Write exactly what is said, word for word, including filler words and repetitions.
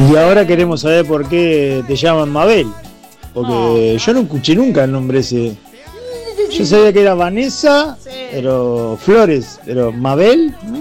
Y ahora queremos saber por qué te llaman Mabel. Porque yo no escuché nunca el nombre ese. Yo sabía que era Vanessa, Sí. pero Flores, pero Mabel. ¿Mm?